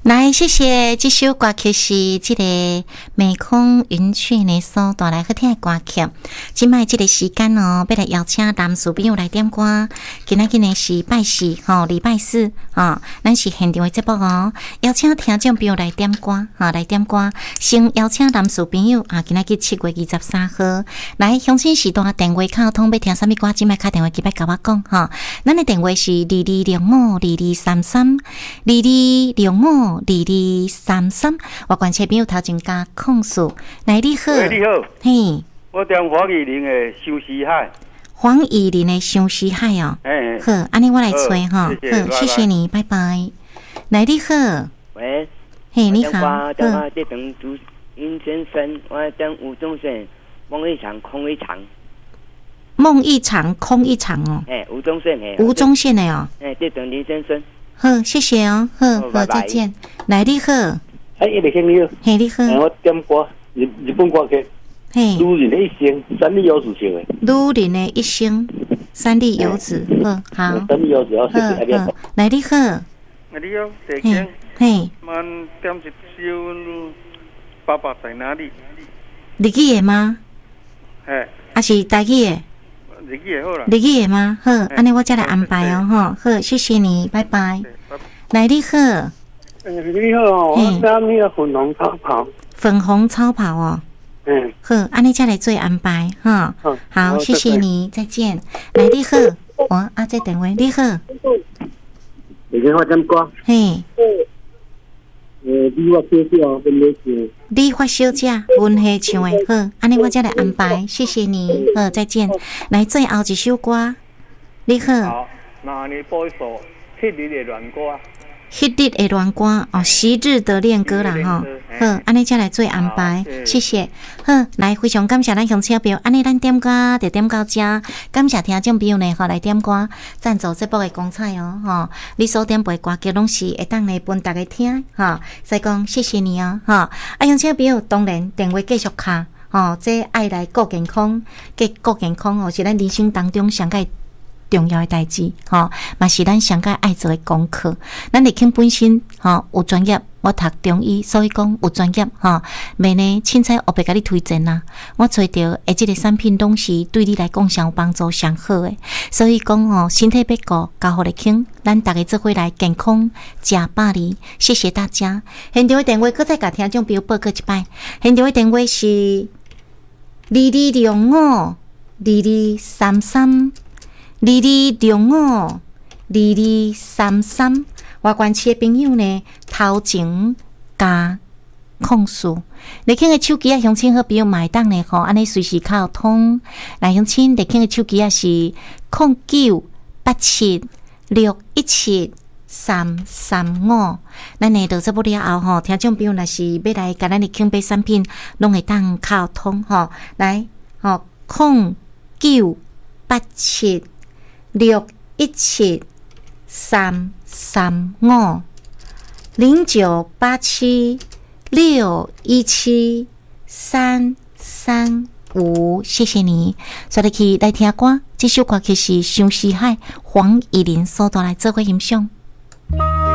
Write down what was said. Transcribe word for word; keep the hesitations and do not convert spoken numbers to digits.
来，谢谢这首歌曲是这个美空云雀呢所带来好听的歌曲。今麦这个时间哦，要来邀请男士朋友来点歌。今仔日呢是拜四吼，礼拜四啊，咱是现场的节目哦，邀请听众朋友来点歌哈，来点歌。先邀请男士朋友啊，今仔日七月二十三号来乡亲时段电话卡通要听什么歌？今麦卡电话机要甲我讲哈。咱的电话是二二零五二二三三二二零五。二二三三，我关切朋友头前加控诉，来你好， 喂你好， 嘿， 我点黄义玲的《相思海》， 黄义玲的《相思海》哦， 哎， 好，安尼我来吹哈，好，谢谢你，拜拜。来你好， 喂， 嘿，你好， 我电话这等朱云先生，我等吴宗宪，梦一场空一场， 梦一场空一场哦， 哎，吴宗宪哎， 吴宗宪的哦， 哎，这等林先生。 好，谢谢哦，好，好，再见。来，你好， 哎，你好，你好， 嘿，你好， 我点歌日日本歌曲， 嘿， 女人的一生，三丽游子唱的， 女人的一生，三丽游子，好，好， 三丽游子，好，谢谢， 好，来，你好， 你好，谢谢， 嘿， 慢点一首爸爸在哪里？ 日语的吗？ 嘿， 还是台语的？ 日语的好啦。 日语的吗？好，安尼我再来安排哦，哈，好，谢谢你，拜拜。来，你好， 你好，我想那个粉红超跑， 粉红超跑哦， 嗯， 好，安尼再来做安排哈。好，谢谢你，再见。来，你好，我啊，这电话，你好， 你给我点歌， 嘿， 呃，你我小姐哦，跟你唱， 理发小姐温和唱的，好，安尼我再来安排，谢谢你，好，再见。来，最后一首歌，你好。 好，那你播一首昔日的恋歌。 昔日的恋歌哦，昔日的恋歌啦吼，好，安尼才来做安排，谢谢。好，来非常感谢咱乡亲朋友，安尼咱点歌就点到这，感谢听众朋友呢，吼来点歌赞助这部的光彩哦，吼，你所点播歌曲拢是会当来分大家听，吼，所以讲谢谢你哦，吼，啊乡亲朋友当然电话继续卡，吼，这爱来顾健康，给顾健康哦，是咱人生当中上个重要的代志，吼，嘛是咱上个爱做的功课。咱立庆本身，吼有专业，我读中医，所以讲有专业，吼，免呢凊彩我别甲你推荐啦。我找到诶，即个产品拢是对你来讲上有帮助、上好诶。所以讲哦，身体要顾，交互立庆，咱大家做伙来健康食百里。谢谢大家。现场的电话，搁再甲听众朋友报告一摆。现场的电话是二二零五二二三三。二二零五二二三三，我关切的朋友呢，头前加控诉，立庆的手机啊，乡亲好朋友买单呢吼，安尼随时靠通。来乡亲，立庆的手机啊是零九八七六一七三三五。咱呢到这不了后吼，听众朋友若是要来甲咱立庆买产品，拢会当靠通吼。来吼，零九八七。六一七三三五零九八七六一七三三五，谢谢你。所以去来听歌，这首歌曲是《相思海》，黄义玲所带来做伙欣赏。